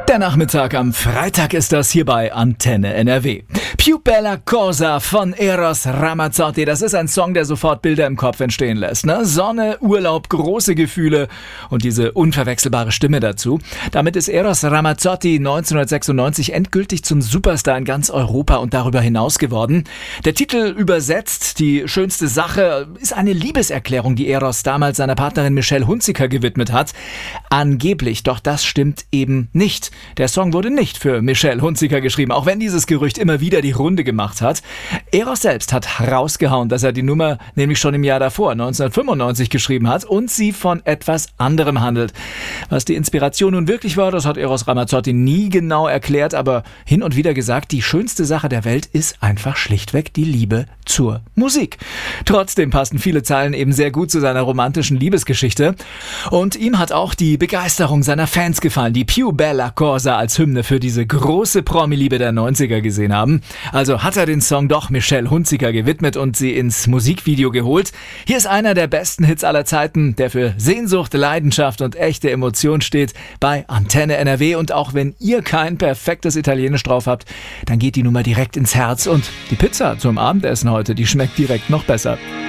Der Nachmittag am Freitag ist das hier bei Antenne NRW. Più bella cosa von Eros Ramazzotti. Das ist ein Song, der sofort Bilder im Kopf entstehen lässt. Ne? Sonne, Urlaub, große Gefühle und diese unverwechselbare Stimme dazu. Damit ist Eros Ramazzotti 1996 endgültig zum Superstar in ganz Europa und darüber hinaus geworden. Der Titel übersetzt, die schönste Sache, ist eine Liebeserklärung, die Eros damals seiner Partnerin Michelle Hunziker gewidmet hat. Angeblich, doch das stimmt eben nicht. Der Song wurde nicht für Michelle Hunziker geschrieben, auch wenn dieses Gerücht immer wieder die Runde gemacht hat. Eros selbst hat rausgehauen, dass er die Nummer nämlich schon im Jahr davor, 1995, geschrieben hat und sie von etwas anderem handelt. Was die Inspiration nun wirklich war, das hat Eros Ramazzotti nie genau erklärt, aber hin und wieder gesagt, die schönste Sache der Welt ist einfach schlichtweg die Liebe zur Musik. Trotzdem passen viele Zeilen eben sehr gut zu seiner romantischen Liebesgeschichte. Und ihm hat auch die Begeisterung seiner Fans gefallen, die Più bella cosa als Hymne für diese große Promi-Liebe der 90er gesehen haben. Also hat er den Song doch Michelle Hunziker gewidmet und sie ins Musikvideo geholt. Hier ist einer der besten Hits aller Zeiten, der für Sehnsucht, Leidenschaft und echte Emotion steht bei Antenne NRW. Und auch wenn ihr kein perfektes Italienisch drauf habt, dann geht die Nummer direkt ins Herz. Und die Pizza zum Abendessen heute, die schmeckt direkt noch besser.